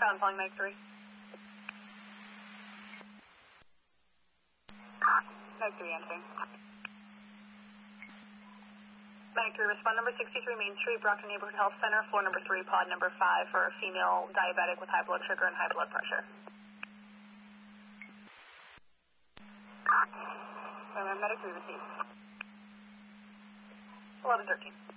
Ground calling Mike 3. Mike 3 answering. Mike 3, respond number 63 Main Street, Brockton Neighborhood Health Center, floor number 3, pod number 5 for a female diabetic with high blood sugar and high blood pressure. Medic 3 received. 1113.